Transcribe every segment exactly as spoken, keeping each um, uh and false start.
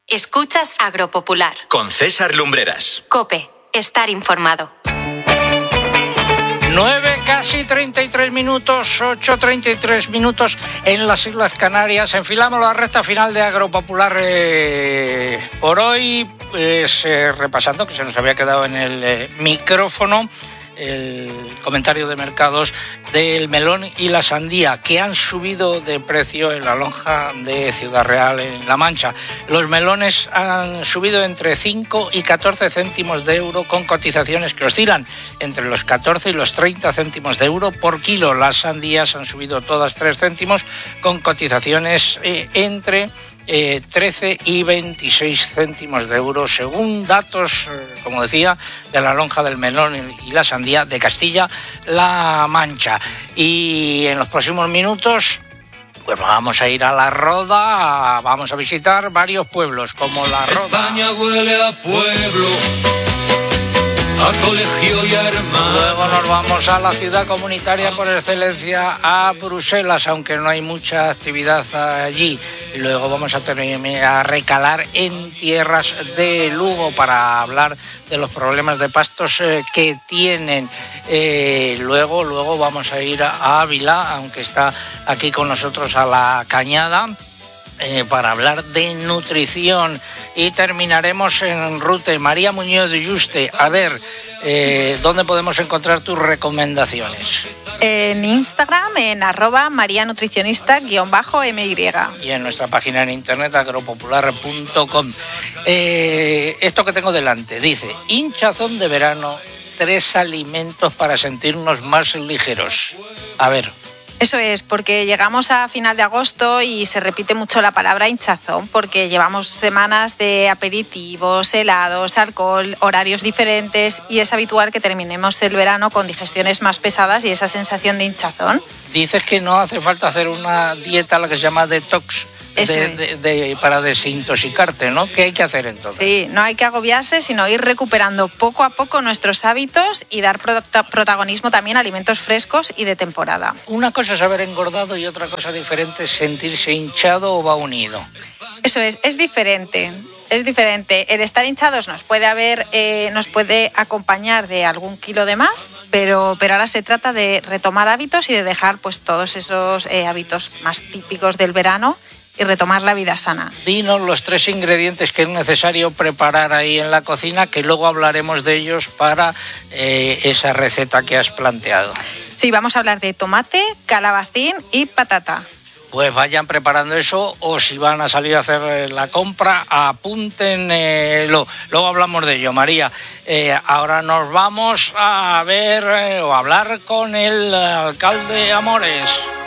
Escuchas Agropopular. Con César Lumbreras. COPE. Estar informado. nueve, casi treinta y tres minutos, ocho treinta y tres minutos en las Islas Canarias. Enfilamos la recta final de Agropopular eh, por hoy, pues, eh, repasando, que se nos había quedado en el eh, micrófono, el comentario de mercados del melón y la sandía, que han subido de precio en la lonja de Ciudad Real, en La Mancha. Los melones han subido entre cinco y catorce céntimos de euro, con cotizaciones que oscilan entre los catorce y los treinta céntimos de euro por kilo. Las sandías han subido todas tres céntimos, con cotizaciones eh, entre Eh, trece y veintiséis céntimos de euro, según datos, eh, como decía, de la lonja del melón y la sandía de Castilla-La Mancha. Y en los próximos minutos, pues vamos a ir a La Roda, vamos a visitar varios pueblos, como La Roda. España huele a pueblo, a colegio y a hermano. Luego nos vamos a la ciudad comunitaria por excelencia, a Bruselas, aunque no hay mucha actividad allí. Y luego vamos a, tener, a recalar en tierras de Lugo para hablar de los problemas de pastos eh, que tienen. Eh, luego, luego vamos a ir a Ávila, aunque está aquí con nosotros a la Cañada, Eh, para hablar de nutrición. Y terminaremos en Rute. María Muñoz de Juste, a ver, eh, ¿dónde podemos encontrar tus recomendaciones? En Instagram, en arroba marianutricionista guión bajo my. Y en nuestra página en internet, agropopular punto com. Eh, esto que tengo delante dice: hinchazón de verano, tres alimentos para sentirnos más ligeros. A ver. Eso es, porque llegamos a final de agosto y se repite mucho la palabra hinchazón, porque llevamos semanas de aperitivos, helados, alcohol, horarios diferentes, y es habitual que terminemos el verano con digestiones más pesadas y esa sensación de hinchazón. Dices que no hace falta hacer una dieta, la que se llama detox, de, de, de, para desintoxicarte, ¿no? ¿Qué hay que hacer entonces? Sí, no hay que agobiarse, sino ir recuperando poco a poco nuestros hábitos y dar prota- protagonismo también a alimentos frescos y de temporada. Una cosa es haber engordado y otra cosa diferente es sentirse hinchado o va unido. Eso es, es diferente. Es diferente. El estar hinchados nos puede haber, eh, nos puede acompañar de algún kilo de más, pero, pero ahora se trata de retomar hábitos y de dejar pues todos esos eh, hábitos más típicos del verano y retomar la vida sana. Dinos los tres ingredientes que es necesario preparar ahí en la cocina, que luego hablaremos de ellos para eh, esa receta que has planteado. Sí, vamos a hablar de tomate, calabacín y patata. Pues vayan preparando eso, o si van a salir a hacer la compra, apúntenlo. Luego hablamos de ello, María. Eh, ahora nos vamos a ver eh, o a hablar con el alcalde Amores.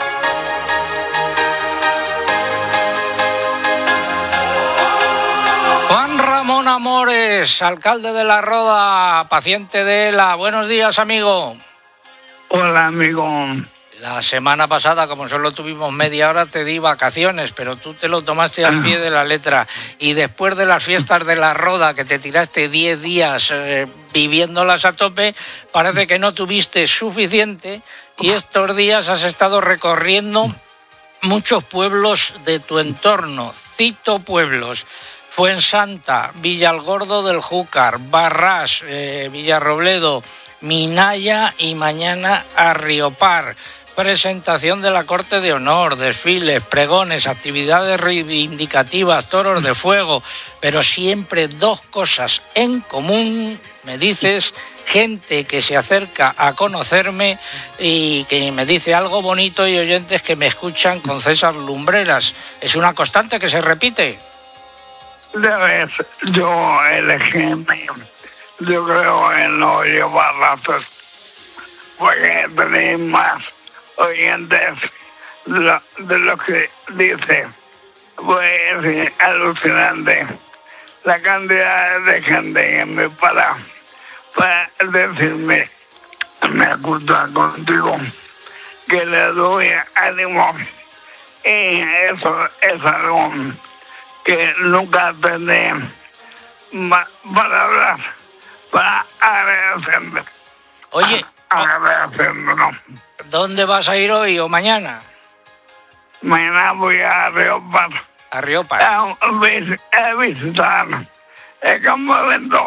Juan Ramón Amores, alcalde de La Roda, paciente de ELA. Buenos días, amigo. Hola, amigo. La semana pasada, como solo tuvimos media hora, te di vacaciones, pero tú te lo tomaste al pie de la letra. Y después de las fiestas de La Roda, que te tiraste diez días eh, viviéndolas a tope, parece que no tuviste suficiente y estos días has estado recorriendo muchos pueblos de tu entorno. Cito pueblos: Fuensanta, Villalgordo del Júcar, Barrás, eh, Villarrobledo, Minaya y mañana Arriopar. Presentación de la Corte de Honor, desfiles, pregones, actividades reivindicativas, toros de fuego, pero siempre dos cosas en común, me dices: gente que se acerca a conocerme y que me dice algo bonito, y oyentes que me escuchan con César Lumbreras. ¿Es una constante que se repite? Debes, yo elegí, yo creo en no llevar razas, porque tenéis más oyentes de lo, de lo que dice. Pues es alucinante la cantidad de gente que me para para decirme, me acuerdo contigo, que le doy ánimo, y eso es algo que nunca tendré para hablar, para agradecerme. Oye, agradecerme, ¿no? ¿Dónde vas a ir hoy o mañana? Mañana voy a Arriopar. A Riopar. a, a visitar el campamento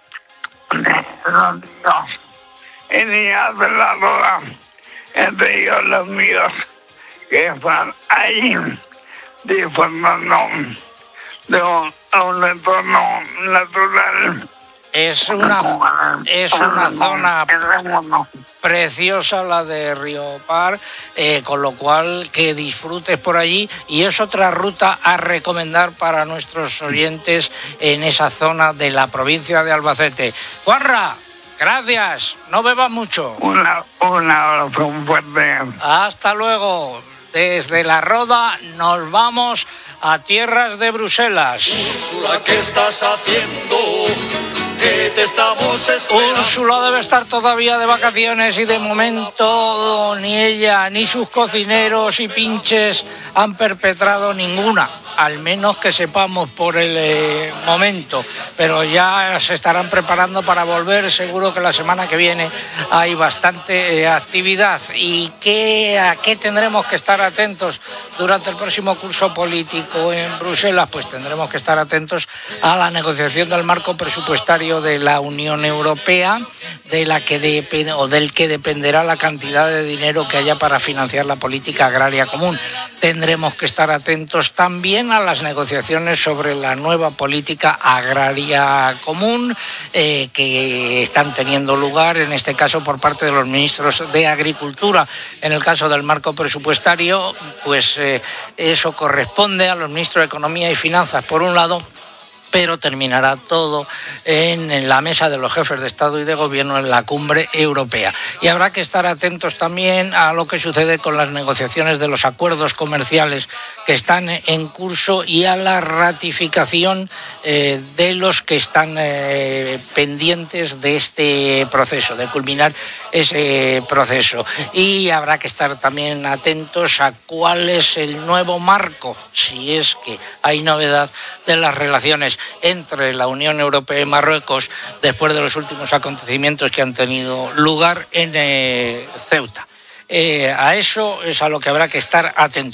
de los niños y niñas de la Roda, entre ellos los míos, que están ahí disfrutando de un, un entorno natural. Es una, es una zona preciosa la de Riopar, eh, con lo cual que disfrutes por allí, y es otra ruta a recomendar para nuestros oyentes en esa zona de la provincia de Albacete. Juanra, gracias, no bebas mucho. Una, un abrazo fuerte. Hasta luego. Desde La Roda nos vamos a tierras de Bruselas. Úrsula, ¿qué estás haciendo? Que te estamos esperando. Úrsula debe estar todavía de vacaciones y de momento ni ella ni sus cocineros y pinches han perpetrado ninguna, al menos que sepamos por el eh, momento, pero ya se estarán preparando para volver. Seguro que la semana que viene hay bastante eh, actividad. ¿Y qué, a qué tendremos que estar atentos durante el próximo curso político en Bruselas? Pues tendremos que estar atentos a la negociación del marco presupuestario de la Unión Europea, de la que depende, o del que dependerá la cantidad de dinero que haya para financiar la política agraria común. Tendremos que estar atentos también a las negociaciones sobre la nueva política agraria común eh, que están teniendo lugar, en este caso por parte de los ministros de Agricultura. En el caso del marco presupuestario, pues eh, eso corresponde a los ministros de Economía y Finanzas, por un lado, pero terminará todo en la mesa de los jefes de Estado y de Gobierno en la cumbre europea. Y habrá que estar atentos también a lo que sucede con las negociaciones de los acuerdos comerciales que están en curso y a la ratificación eh, de los que están eh, pendientes de este proceso, de culminar ese proceso. Y habrá que estar también atentos a cuál es el nuevo marco, si es que hay novedad, de las relaciones entre la Unión Europea y Marruecos después de los últimos acontecimientos que han tenido lugar en eh, Ceuta. Eh, a eso es a lo que habrá que estar atentos.